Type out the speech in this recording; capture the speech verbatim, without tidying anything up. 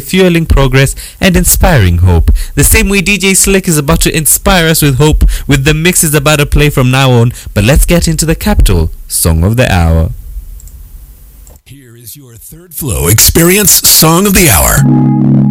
fueling progress and inspiring hope. The same way D J Slick is about to inspire us with hope with the mix is about to play from now on. But let's get into the capital Song of the Hour. Here is your Third Flow Experience Song of the Hour.